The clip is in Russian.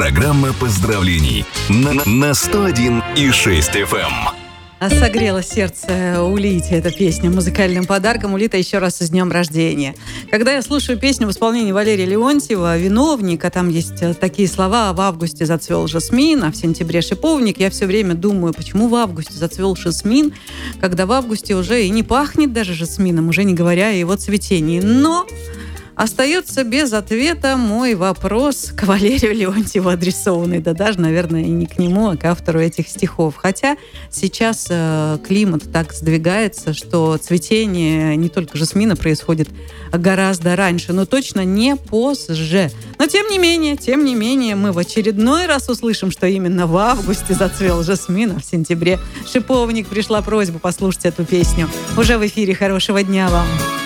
Программа поздравлений на 101,6 FM. А согрело сердце Улите эта песня музыкальным подарком. Улита, еще раз с днем рождения. Когда я слушаю песню в исполнении Валерия Леонтьева «Виновник», а там есть такие слова: «В августе зацвел жасмин, а в сентябре шиповник», я все время думаю, почему в августе зацвел жасмин, когда в августе уже и не пахнет даже жасмином, уже не говоря о его цветении. Но остается без ответа мой вопрос к Валерию Леонтьеву адресованный. Да даже, наверное, и не к нему, а к автору этих стихов. Хотя сейчас климат так сдвигается, что цветение не только жасмина происходит гораздо раньше, но точно не позже. Но тем не менее, мы в очередной раз услышим, что именно в августе зацвел жасмин, а в сентябре шиповник. Пришла просьба послушать эту песню. Уже в эфире. Хорошего дня вам!